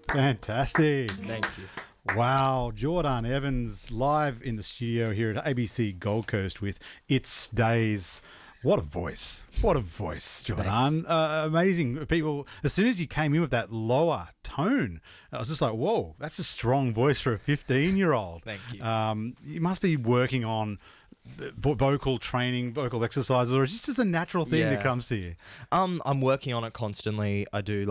Fantastic. Thank you. Wow, Jordan Evans live in the studio here at ABC Gold Coast with It's Days. What a voice. What a voice, Jordan. Amazing. People, as soon as you came in with that lower tone, I was just like, whoa, that's a strong voice for a 15-year-old. Thank you. You must be working on vocal training, vocal exercises, or is this just a natural thing that comes to you? I'm working on it constantly. I do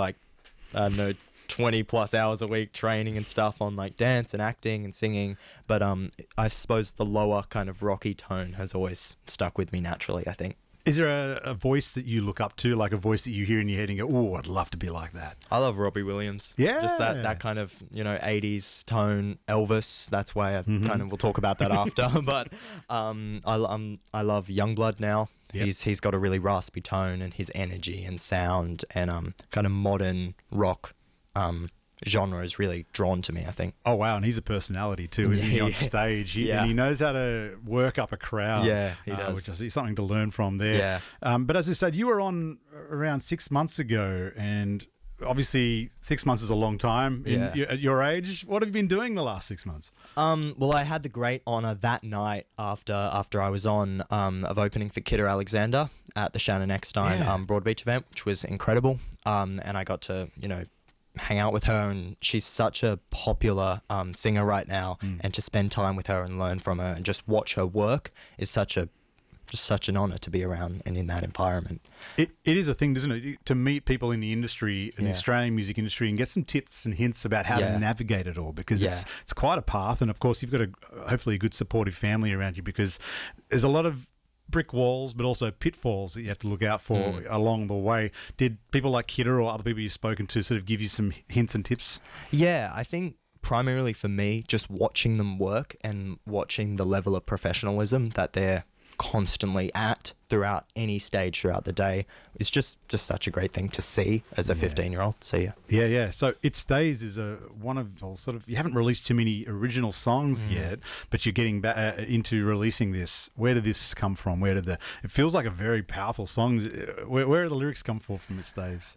20 plus hours a week training and stuff on like dance and acting and singing. But I suppose the lower kind of rocky tone has always stuck with me naturally, I think. Is there a voice that you look up to, like a voice that you hear in your head and go, oh, I'd love to be like that? I love Robbie Williams. Yeah. Just that kind of, 80s tone. Elvis, that's why I kind of, we'll talk about that after. But I love Youngblood now. Yep. He's got a really raspy tone, and his energy and sound and kind of modern rock genre is really drawn to me, I think. Oh, wow. And he's a personality too, isn't he, on stage? And he knows how to work up a crowd. Yeah, he does. Which is something to learn from there. Yeah. But as I said, you were on around 6 months ago, and obviously 6 months is a long time at your age. What have you been doing the last 6 months? Well, I had the great honour that night after I was on of opening for Kidder Alexander at the Shannon Eckstein Broadbeach event, which was incredible. And I got to, hang out with her, and she's such a popular singer right now, and to spend time with her and learn from her and just watch her work is such an honour to be around and in that environment. It is a thing, isn't it, to meet people in the industry, in the Australian music industry, and get some tips and hints about how to navigate it all, because it's quite a path. And of course you've got hopefully a good supportive family around you, because there's a lot of brick walls, but also pitfalls that you have to look out for along the way. Did people like Kidder or other people you've spoken to sort of give you some hints and tips? Yeah, I think primarily for me, just watching them work and watching the level of professionalism that they're constantly at throughout any stage throughout the day is just such a great thing to see as a 15-year-old. So yeah. So It Stays is one of sort of, you haven't released too many original songs yet, but you're getting back into releasing this. Where did this come from? It feels like a very powerful song. Where do the lyrics come from It Stays?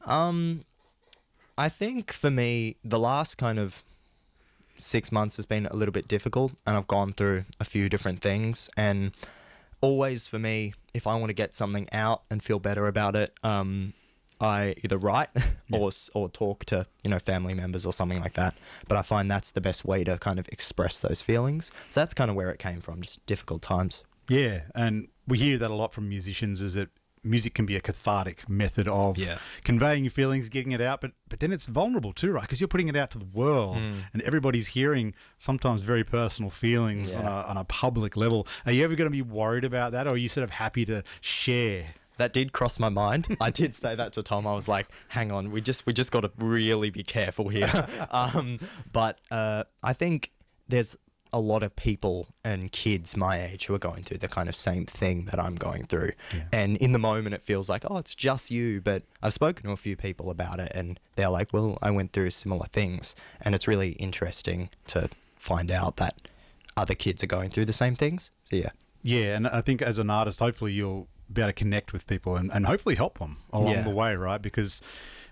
I think for me, the last kind of 6 months has been a little bit difficult, and I've gone through a few different things, and always for me, if I want to get something out and feel better about it, I either write or talk to family members or something like that. But I find that's the best way to kind of express those feelings. So that's kind of where it came from, just difficult times. Yeah, and we hear that a lot from musicians, is that music can be a cathartic method of conveying your feelings, getting it out, but then it's vulnerable too, right? Because you're putting it out to the world, and everybody's hearing sometimes very personal feelings on a public level. Are you ever going to be worried about that, or are you sort of happy to share? That did cross my mind. I did say that to Tom. I was like, hang on, we just got to really be careful here. But I think there's a lot of people and kids my age who are going through the kind of same thing that I'm going through. Yeah. And in the moment, it feels like, oh, it's just you. But I've spoken to a few people about it, and they're like, well, I went through similar things. And it's really interesting to find out that other kids are going through the same things. So, yeah. Yeah, and I think as an artist, hopefully you'll be able to connect with people and hopefully help them along the way, right? Because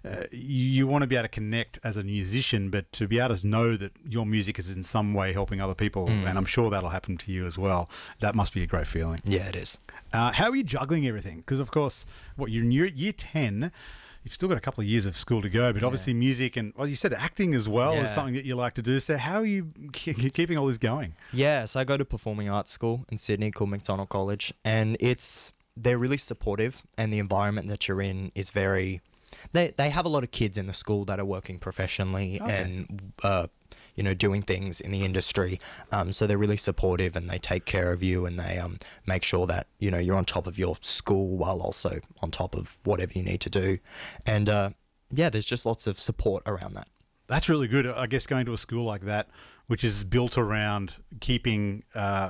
you want to be able to connect as a musician, but to be able to know that your music is in some way helping other people, and I'm sure that'll happen to you as well. That must be a great feeling. Yeah, it is. How are you juggling everything? Because, of course, you're in year 10, you've still got a couple of years of school to go, but obviously music and, well, you said acting as well is something that you like to do. So how are you keeping all this going? Yeah, so I go to performing arts school in Sydney called McDonald College, and they're really supportive, and the environment that you're in is very... They have a lot of kids in the school that are working professionally and doing things in the industry. So they're really supportive, and they take care of you, and they make sure that you're on top of your school while also on top of whatever you need to do. And there's just lots of support around that. That's really good. I guess going to a school like that, which is built around keeping,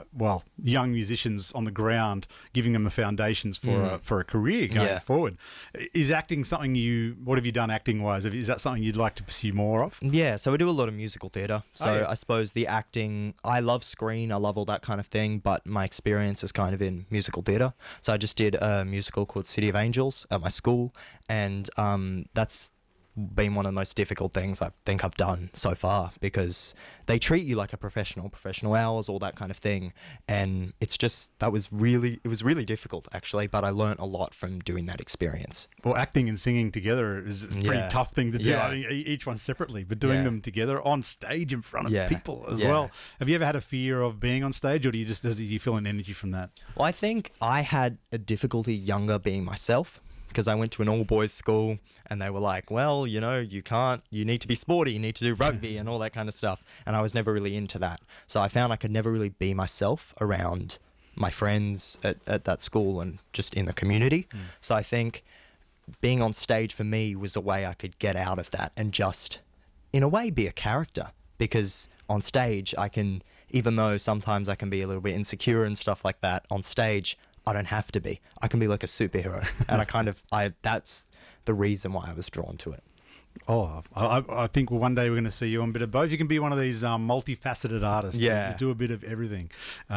young musicians on the ground, giving them the foundations for a career going forward. Is acting something what have you done acting-wise? Is that something you'd like to pursue more of? Yeah, so we do a lot of musical theatre. So I suppose the acting, I love screen, I love all that kind of thing, but my experience is kind of in musical theatre. So I just did a musical called City of Angels at my school, and that's been one of the most difficult things I think I've done so far, because they treat you like a professional hours, all that kind of thing. And it's just, it was really difficult actually, but I learned a lot from doing that experience. Well, acting and singing together is a pretty tough thing to do. I mean, each one separately, but doing them together on stage in front of people as well. Have you ever had a fear of being on stage, or do you feel an energy from that? Well, I think I had a difficulty younger being myself, because I went to an all-boys school and they were like, well, you need to be sporty, you need to do rugby and all that kind of stuff. And I was never really into that. So I found I could never really be myself around my friends at that school and just in the community. So I think being on stage for me was a way I could get out of that and just, in a way, be a character. Because on stage, I can, even though sometimes I can be a little bit insecure and stuff like that, on stage, I don't have to be. I can be like a superhero. And that's the reason why I was drawn to it. Oh, I think one day we're going to see you on a bit of both. You can be one of these multifaceted artists. Yeah. You do a bit of everything.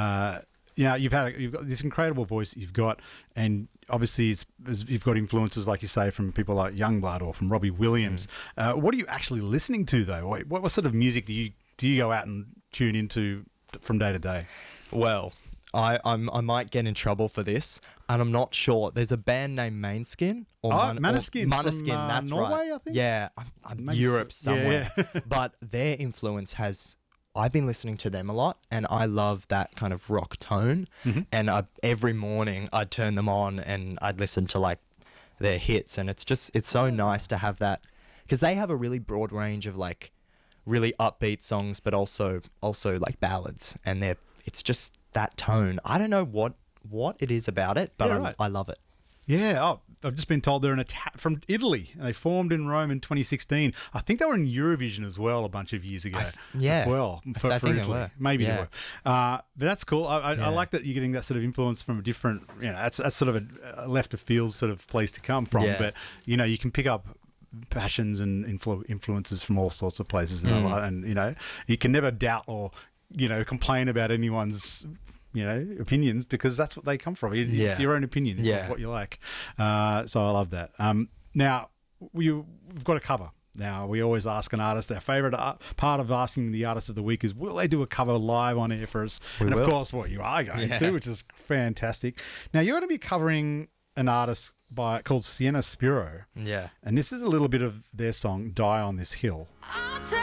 You've got this incredible voice that you've got, and obviously you've got influences, like you say, from people like Youngblood or from Robbie Williams. What are you actually listening to, though? What sort of music do you go out and tune into from day to day? Well, I might get in trouble for this, and I'm not sure. There's a band named Måneskin. Måneskin. Måneskin, from, that's Norway, right. I think? Yeah, Europe somewhere. Yeah. But their influence I've been listening to them a lot, and I love that kind of rock tone. And every morning I'd turn them on and I'd listen to like their hits, and it's so nice to have that, because they have a really broad range of like really upbeat songs, but also like ballads, and it's just that tone. I don't know what it is about it, but I love it. Yeah, I've just been told they're from Italy. They formed in Rome in 2016. I think they were in Eurovision as well a bunch of years ago. As well. I think they were. Maybe they were. But that's cool. I like that you're getting that sort of influence from a different, that's sort of a left of field sort of place to come from. Yeah. But, you can pick up passions and influences from all sorts of places. And you can never doubt or, complain about anyone's opinions, because that's what they come from. It's your own opinion, what you like. So I love that. Now, we've got a cover. Now, we always ask an artist, our favourite part of asking the artist of the week is, will they do a cover live on air for us? Of course, what you are going to, which is fantastic. Now, you're going to be covering an artist called Sienna Spiro. Yeah. And this is a little bit of their song, Die on This Hill. I'll take